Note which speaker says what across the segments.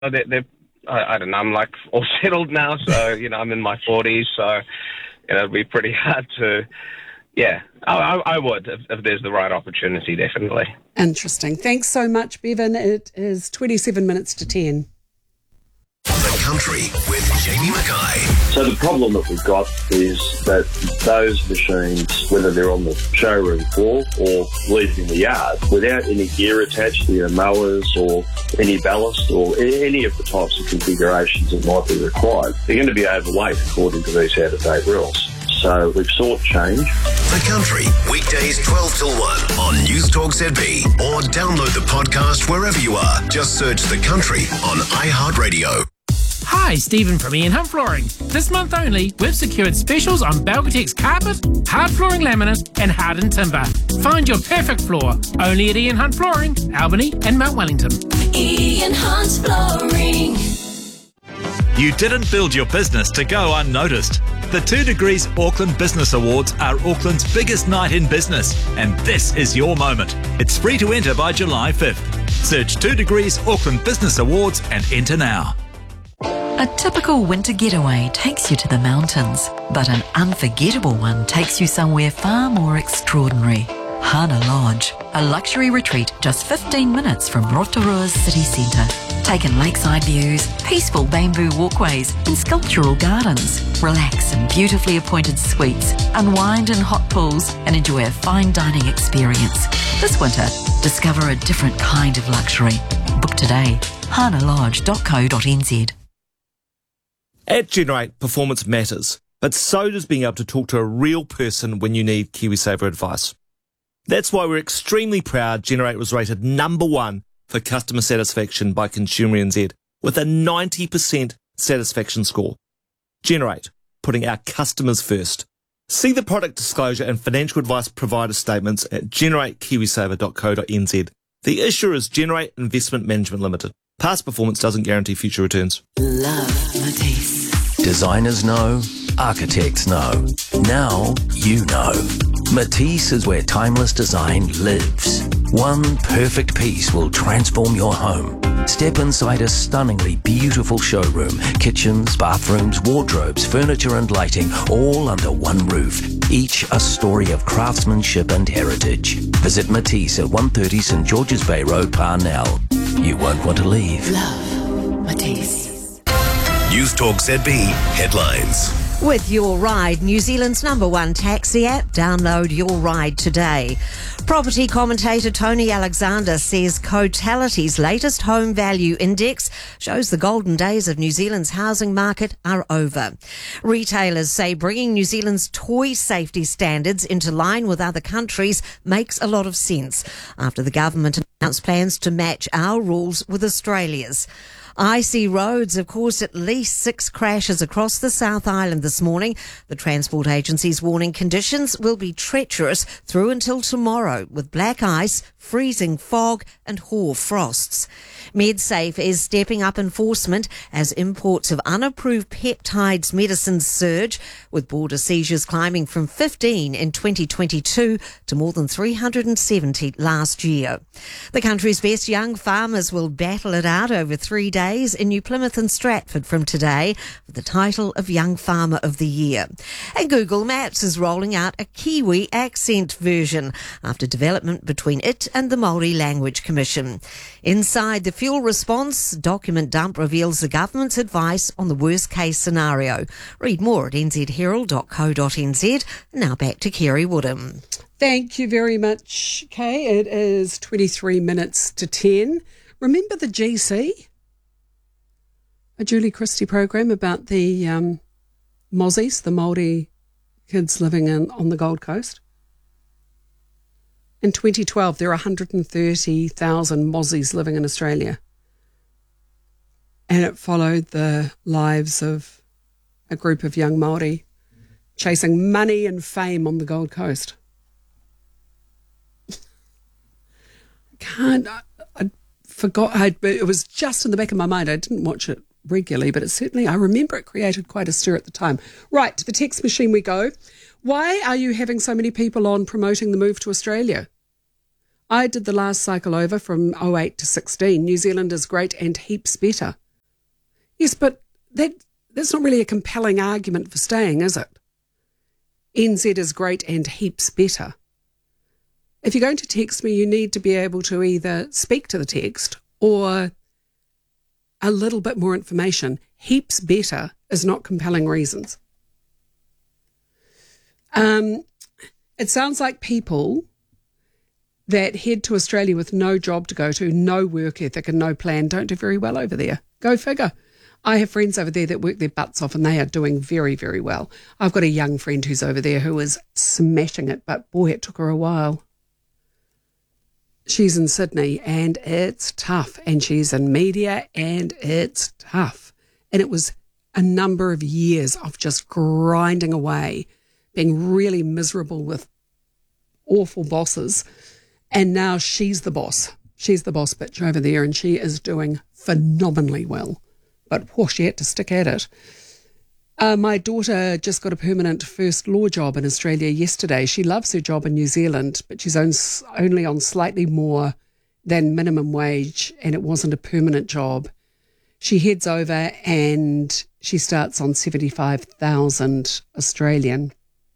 Speaker 1: I don't know, I'm like all settled now, so, I'm in my 40s, so, it'd be pretty hard to, I would, if there's the right opportunity, definitely.
Speaker 2: Interesting. Thanks so much, Bevan. It is 27 minutes to 10.
Speaker 3: The Country with Jamie Mackay.
Speaker 4: So the problem that we've got is that those machines, whether they're on the showroom floor or leaving the yard, without any gear attached to their mowers or any ballast or any of the types of configurations that might be required, they're going to be overweight according to these out-of-date rules. So we've sought change.
Speaker 3: The Country, weekdays 12 till 1 on News Talk ZB, or download the podcast wherever you are. Just search The Country on iHeartRadio.
Speaker 5: Hi, Stephen from Ian Hunt Flooring. This month only, we've secured specials on Belgatex carpet, hard flooring laminate and hardened timber. Find your perfect floor only at Ian Hunt Flooring, Albany and Mount Wellington.
Speaker 6: Ian Hunt Flooring.
Speaker 7: You didn't build your business to go unnoticed. The 2 Degrees Auckland Business Awards are Auckland's biggest night in business, and this is your moment. It's free to enter by July 5th. Search 2 Degrees Auckland Business Awards and enter now.
Speaker 8: A typical winter getaway takes you to the mountains, but an unforgettable one takes you somewhere far more extraordinary. Hana Lodge, a luxury retreat just 15 minutes from Rotorua's city centre. Take in lakeside views, peaceful bamboo walkways and sculptural gardens. Relax in beautifully appointed suites, unwind in hot pools and enjoy a fine dining experience. This winter, discover a different kind of luxury. Book today, hanalodge.co.nz.
Speaker 9: At Generate, performance matters, but so does being able to talk to a real person when you need KiwiSaver advice. That's why we're extremely proud Generate was rated number 1 for customer satisfaction by Consumer NZ with a 90% satisfaction score. Generate, putting our customers first. See the product disclosure and financial advice provider statements at generatekiwisaver.co.nz. The issuer is Generate Investment Management Limited. Past performance doesn't guarantee future returns.
Speaker 6: Love Matisse.
Speaker 3: Designers know, architects know. Now you know. Matisse is where timeless design lives. One perfect piece will transform your home. Step inside a stunningly beautiful showroom. Kitchens, bathrooms, wardrobes, furniture and lighting, all under one roof. Each a story of craftsmanship and heritage. Visit Matisse at 130 St George's Bay Road, Parnell. You won't want to leave.
Speaker 6: Love Matisse.
Speaker 3: News Talk ZB headlines.
Speaker 10: With Your Ride, New Zealand's #1 taxi app, download Your Ride today. Property commentator Tony Alexander says Cotality's latest home value index shows the golden days of New Zealand's housing market are over. Retailers say bringing New Zealand's toy safety standards into line with other countries makes a lot of sense after the government announced plans to match our rules with Australia's. Icy roads have caused at least 6 crashes across the South Island this morning. The Transport Agency's warning conditions will be treacherous through until tomorrow, with black ice, freezing fog and hoar frosts. MedSafe is stepping up enforcement as imports of unapproved peptides medicines surge, with border seizures climbing from 15 in 2022 to more than 370 last year. The country's best young farmers will battle it out over 3 days in New Plymouth and Stratford from today for the title of Young Farmer of the Year. And Google Maps is rolling out a Kiwi accent version after development between it and the Māori Language Commission. Inside the fuel response, document dump reveals the government's advice on the worst case scenario. Read more at nzherald.co.nz. Now back to Kerry Woodham.
Speaker 2: Thank you very much, Kay. It is 23 minutes to 10. Remember the GC? A Julie Christie program about the Mozzies, the Māori kids living on the Gold Coast. In 2012, there are 130,000 Mozzies living in Australia. And it followed the lives of a group of young Māori chasing money and fame on the Gold Coast. I forgot, it was just in the back of my mind. I didn't watch it regularly, but I remember it created quite a stir at the time. Right, to the text machine we go. Why are you having so many people on promoting the move to Australia? I did the last cycle over from 08 to 16. New Zealand is great and heaps better. Yes, but that's not really a compelling argument for staying, is it? NZ is great and heaps better. If you're going to text me, you need to be able to either speak to the text or a little bit more information. Heaps better is not compelling reasons. It sounds like people that head to Australia with no job to go to, no work ethic and no plan don't do very well over there. Go figure. I have friends over there that work their butts off and they are doing very, very well. I've got a young friend who's over there who is smashing it, but boy, it took her a while. She's in Sydney and it's tough, and she's in media and it's tough. And it was a number of years of just grinding away, being really miserable with awful bosses. And now she's the boss. She's the boss bitch over there, and she is doing phenomenally well. But she had to stick at it. My daughter just got a permanent first law job in Australia yesterday. She loves her job in New Zealand, but she's only on slightly more than minimum wage, and it wasn't a permanent job. She heads over and she starts on 75,000 Australian.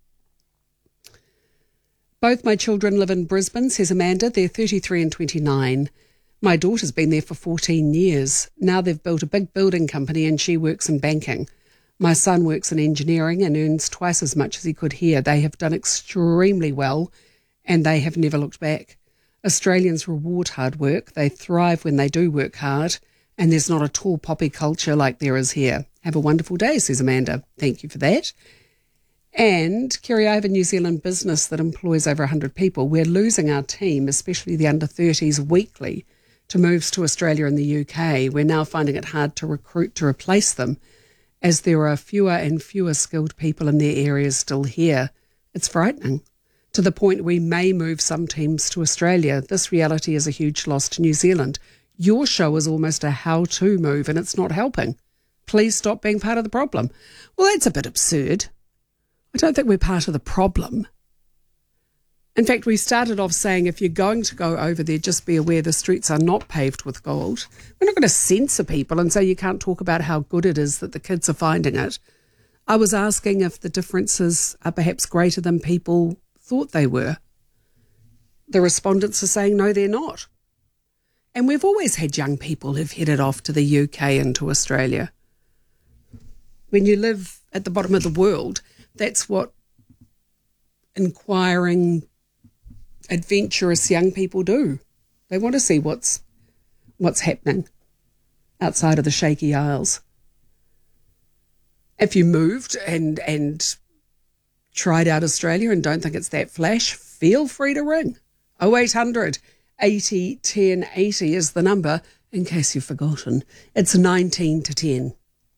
Speaker 2: Both my children live in Brisbane, says Amanda. They're 33 and 29. My daughter's been there for 14 years. Now they've built a big building company and she works in banking. My son works in engineering and earns twice as much as he could here. They have done extremely well and they have never looked back. Australians reward hard work. They thrive when they do work hard, and there's not a tall poppy culture like there is here. Have a wonderful day, says Amanda. Thank you for that. And, Kerry, I have a New Zealand business that employs over 100 people. We're losing our team, especially the under-30s, weekly to moves to Australia and the UK. We're now finding it hard to recruit to replace them, as there are fewer and fewer skilled people in their areas still here. It's frightening, to the point we may move some teams to Australia. This reality is a huge loss to New Zealand. Your show is almost a how-to move, and it's not helping. Please stop being part of the problem. Well, that's a bit absurd. I don't think we're part of the problem. In fact, we started off saying if you're going to go over there, just be aware the streets are not paved with gold. We're not going to censor people and say you can't talk about how good it is that the kids are finding it. I was asking if the differences are perhaps greater than people thought they were. The respondents are saying no, they're not. And we've always had young people who've headed off to the UK and to Australia. When you live at the bottom of the world, that's what inquiring, adventurous young people do. They want to see what's happening outside of the shaky isles. If you moved and tried out Australia and don't think it's that flash, feel free to ring. 0800 80 10 80 is the number, in case you've forgotten. It's 19 to 10.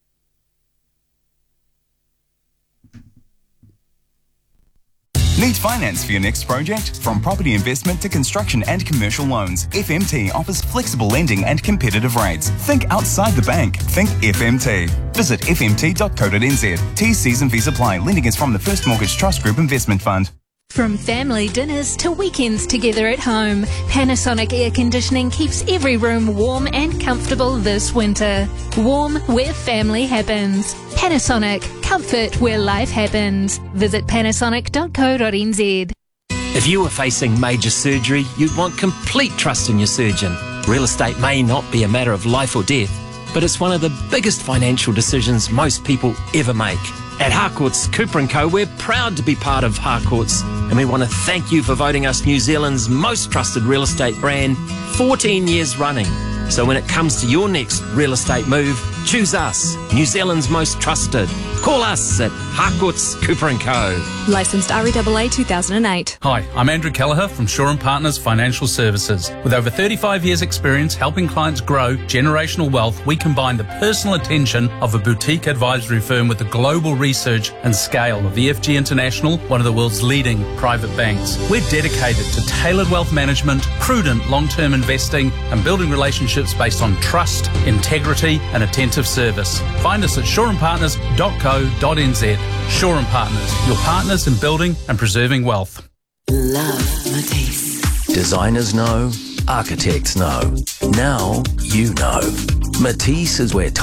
Speaker 11: Need finance for your next project? From property investment to construction and commercial loans, FMT offers flexible lending and competitive rates. Think outside the bank. Think FMT. Visit fmt.co.nz. T's, C's and V's apply. Lending is from the First Mortgage Trust Group Investment Fund.
Speaker 12: From family dinners to weekends together at home, Panasonic Air Conditioning keeps every room warm and comfortable this winter. Warm where family happens. Panasonic, comfort where life happens. Visit panasonic.co.nz.
Speaker 3: If you were facing major surgery, you'd want complete trust in your surgeon. Real estate may not be a matter of life or death, but it's one of the biggest financial decisions most people ever make. At Harcourts Cooper & Co, we're proud to be part of Harcourts, and we want to thank you for voting us New Zealand's most trusted real estate brand 14 years running. So when it comes to your next real estate move, choose us, New Zealand's most trusted. Call us at Harcourts Cooper & Co.
Speaker 13: Licensed REAA 2008.
Speaker 14: Hi, I'm Andrew Kelleher from Shaw & Partners Financial Services. With over 35 years experience helping clients grow generational wealth, we combine the personal attention of a boutique advisory firm with the global research and scale of EFG International, one of the world's leading private banks. We're dedicated to tailored wealth management, prudent long-term investing, and building relationships based on trust, integrity, and attentive service. Find us at shawandpartners.co.nz. Shaw & Partners, your partners in building and preserving wealth.
Speaker 6: Love Matisse.
Speaker 3: Designers know, architects know. Now you know. Matisse is where